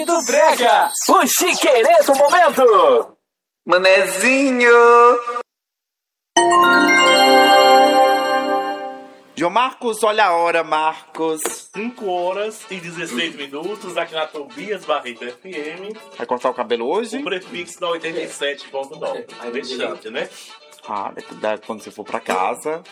do Brega, o chiqueirê do momento. Manezinho. João Marcos, olha a hora, Marcos. 5 horas e 16 minutos aqui na Tobias Barreto FM. Vai cortar o cabelo hoje? O prefixo da 87.9. É deixante, né? Ah, quando você for pra casa.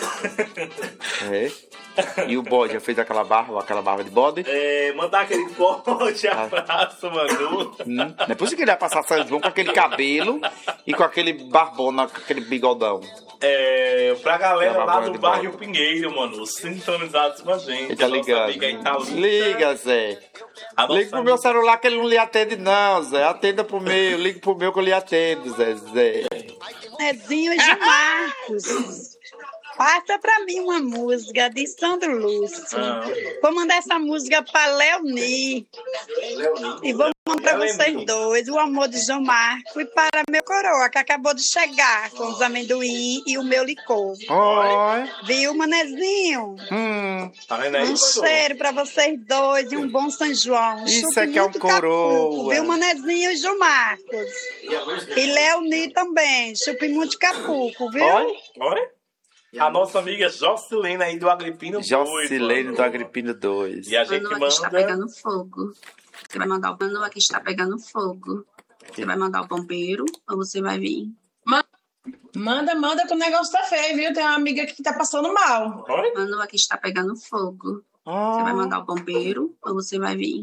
É. E o bode, já fez aquela barba de bode? Mandar aquele forte abraço, Manu. Não é possível que ele ia passar São João com aquele cabelo e com aquele barbona, com aquele bigodão. Pra galera lá do bairro Pinheiro, mano, sintonizados com a gente. Ele tá ligando. Liga, Zé. Liga pro meu celular que ele não lhe atende, não, Zé. Atenda pro meu, liga pro meu que eu lhe atendo, Zé. Nezinho e João Marcos. Passa pra mim uma música de Sandro Lúcio. Vou mandar essa música pra Leoni. E vou mandar pra vocês dois, o amor de João Marcos, e para meu coroa, que acabou de chegar com os amendoim e o meu licor. Oi. Viu, manezinho? Um cheiro cheiro pra vocês dois e um bom São João. Isso é que é um coroa. Capuco, viu, manezinho e João Marcos? E Leoni também. Chupe muito capuco, viu? Oi? A nossa amiga Jocilene aí do Agripino 2. Jocilene do Agripino 2. E a gente manda... está pegando fogo. Você vai mandar o pano aqui está pegando fogo. Você vai mandar o bombeiro ou você vai vir? Manda que o negócio tá feio, viu? Tem uma amiga aqui que tá passando mal. Mano, aqui está pegando fogo. Você vai mandar o bombeiro ou você vai vir?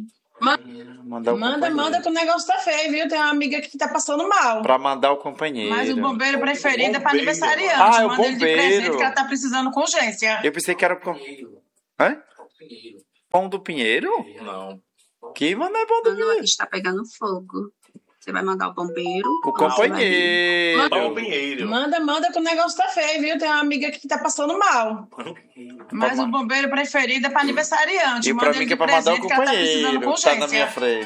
Manda que o negócio tá feio, viu? Tem uma amiga aqui que tá passando mal. Pra mandar o companheiro. Mas o bombeiro preferido é pra aniversariante. É o Manda ele de bombeiro. presente que ela tá precisando com urgência. Eu pensei que era o Hã? Pão do Pinheiro? Não. Que mano é pão do Mano, Pinheiro? aqui está pegando fogo. Você vai mandar o bombeiro O companheiro. Manda que o negócio tá feio, viu? Tem uma amiga aqui que tá passando mal. Mas o bombeiro preferido é pra aniversariante. E pra mim que é pra mandar o companheiro. Que tá na minha frente.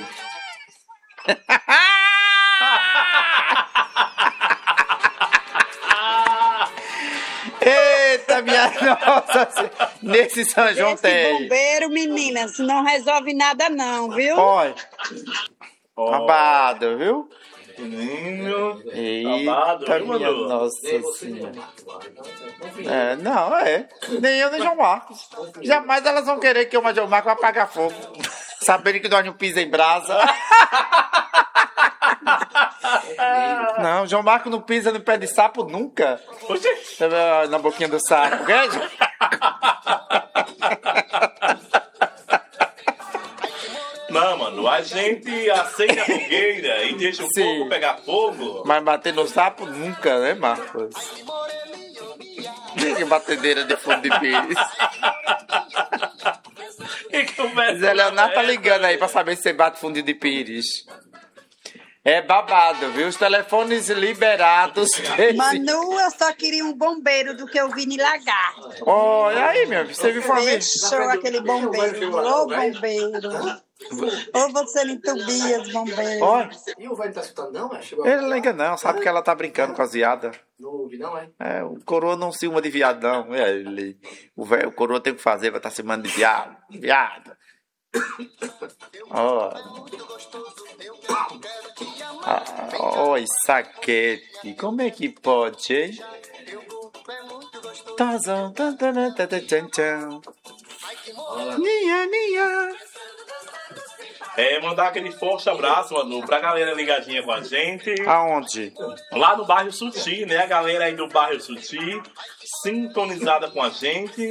Eita, minha nossa. Nesse São João Esse tem. bombeiro, meninas, não resolve nada não, viu? Olha. Babado, viu? Menino. Eita, minha nossa senhora. Nem eu, nem João Marcos. Jamais elas vão querer que eu, mas João Marcos vai apagar fogo. Sabendo que nós não pisa em brasa. Não, João Marcos não pisa no pé de sapo nunca. Na boquinha do sapo. Não, mano, a gente acende a fogueira e deixa o fogo pegar fogo. Mas bater no sapo nunca, né, Marcos? Que batedeira de fundo de pires. Zé Leonardo tá ligando aí pra saber se você bate fundo de pires. É babado, viu? Os telefones liberados. Manu, eu só queria um bombeiro do que eu vi em Lagarto. Olha aí, meu filho, você viu família? Fechou aquele bombeiro. Ô, bombeiro. Ou você em Tobias, bombeiro. Olha. E o velho tá escutando, não? Ele não liga não, sabe que ela tá brincando com as viadas. Não ouve, não, é? O coroa não se uma de viado, não. O coroa tem o que fazer, vai estar se chamando de viado. Oi, saquete. Como é que pode, hein? Mandar aquele forte abraço, Manu, pra galera ligadinha com a gente. Aonde? Lá no bairro Suti, né? A galera aí do bairro Suti, sintonizada com a gente.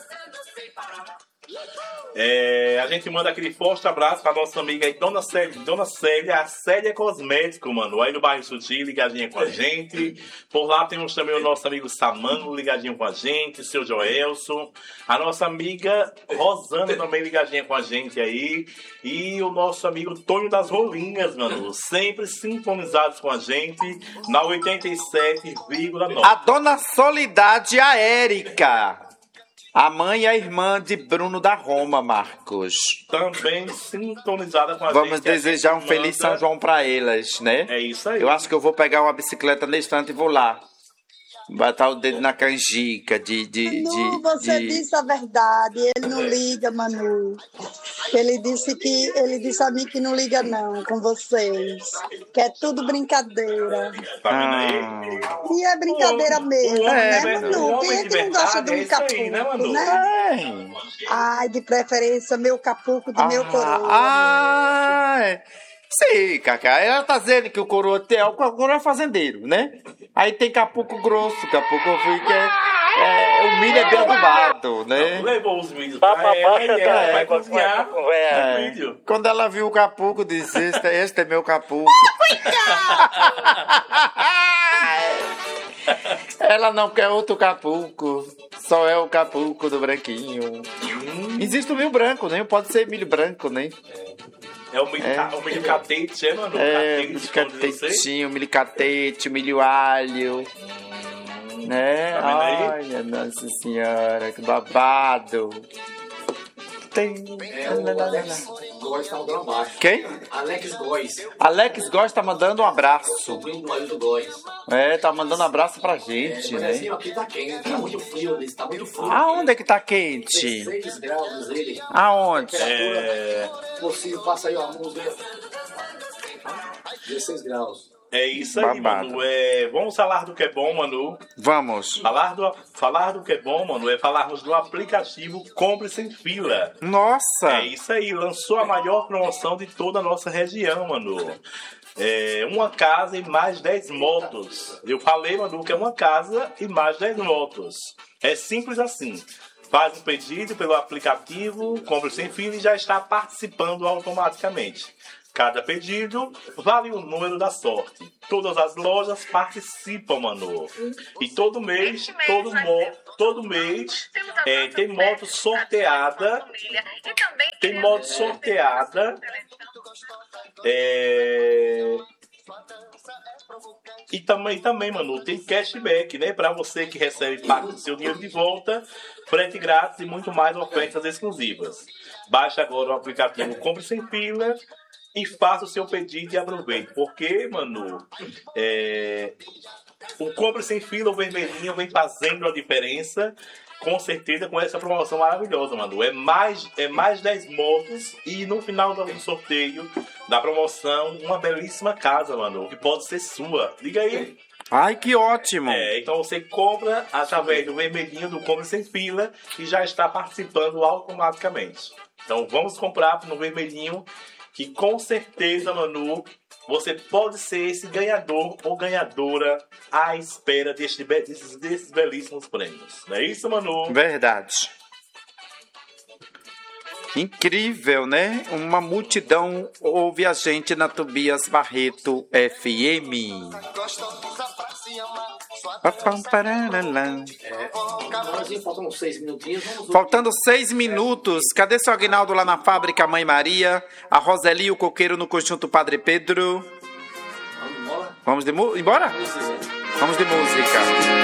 A gente manda aquele forte abraço pra nossa amiga aí, Dona Célia, a Célia Cosmético, mano, aí no bairro Sutil, ligadinha com a gente. Por lá temos também o nosso amigo Samano, ligadinho com a gente, seu Joelson, a nossa amiga Rosana também ligadinha com a gente aí, e o nosso amigo Tonho das Rolinhas, mano, sempre sintonizados com a gente na 87,9. A Dona Solidade, a Érica. A mãe e a irmã de Bruno da Roma, Marcos. Também sintonizada com a gente. Vamos desejar um feliz São João pra elas, né? É isso aí. Eu acho que eu vou pegar uma bicicleta nesse instante e vou lá. Botar o dedo na canjica Manu, você disse a verdade. Ele não liga, Manu. Ele disse a mim que não liga não com vocês. Que é tudo brincadeira. Tá vendo aí? E é brincadeira mesmo, né, Manu? Quem é que não gosta de um capuco, aí, né, Manu? né? Ai, de preferência, meu capuco de meu coroa. Sim, Cacá, ela tá dizendo que o coroa é fazendeiro, né? Aí tem capuco grosso, capuco que o milho é bem adubado, né? Levou os milhos pra ela, vai cozinhar o milho. Quando ela viu o capuco, disse, este é meu capuco. Ela não quer outro capuco, só é o capuco do branquinho. Existe o milho branco, né? Pode ser milho branco, né? É o milho catete, mano? Milho catetinho, milho catete, milho alho. Né? Tá vendo aí? Olha, nossa senhora, que babado. O Alex Góes tá mandando um abraço. Quem? Alex Góes. Alex Góes tá mandando um abraço. O primo do Ailton Góes. Tá mandando um abraço pra gente, né? Assim, aqui tá quente, tá muito frio, tá muito frio. Aonde é que tá quente? 16 graus, ele. Aonde? Possível, passa aí, ó, a música. 16 graus. É isso aí, babado. Manu. Vamos falar do que é bom, Manu. Vamos. Falar do que é bom, Manu, é falarmos do aplicativo Compre Sem Fila. Nossa! É isso aí, lançou a maior promoção de toda a nossa região, Manu. Uma casa e mais 10 motos. Eu falei, Manu, que é uma casa e mais 10 motos. É simples assim. Faz um pedido pelo aplicativo Compre Sem Fila e já está participando automaticamente. Cada pedido vale o número da sorte. Todas as lojas participam, Manu. E todo mês tem moto sorteada. Tem moto sorteada. E também, Manu, tem cashback, né? Para você que recebe parte do seu dinheiro de volta, frete grátis e muito mais ofertas exclusivas. Baixe agora o aplicativo Compre Sem Fila e faça o seu pedido e aproveite. Porque, Manu, o Compre Sem Fila, o vermelhinho, vem fazendo a diferença, com certeza, com essa promoção maravilhosa, Manu. É mais 10 motos e no final do sorteio da promoção, uma belíssima casa, Manu, que pode ser sua. Liga aí. Ai, que ótimo! Então você compra através do vermelhinho do Compre Sem Fila e já está participando automaticamente. Então vamos comprar no vermelhinho, que com certeza, Manu, você pode ser esse ganhador ou ganhadora à espera desses belíssimos prêmios. Não é isso, Manu? Verdade. Incrível, né? Uma multidão ouve a gente na Tobias Barreto FM. Faltam 6 minutinhos. Faltando 6 minutos. Cadê seu Aguinaldo lá na fábrica Mãe Maria? A Roseli e o Coqueiro no conjunto Padre Pedro. Vamos embora? Vamos de música.